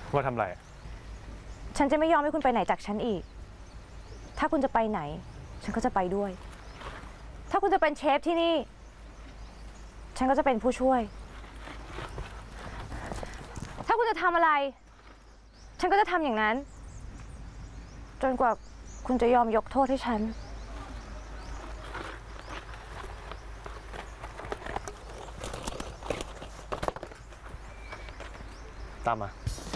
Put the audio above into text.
ว่าทำไรฉันจะไม่ยอมให้คุณไปไหนจากฉันอีกถ้าคุณจะไปไหนฉันก็จะไปด้วยถ้าคุณจะเป็นเชฟที่นี่ฉันก็จะเป็นผู้ช่วยถ้าคุณจะทำอะไรฉันก็จะทำอย่างนั้นจนกว่าคุณจะยอมยกโทษให้ฉันตามมา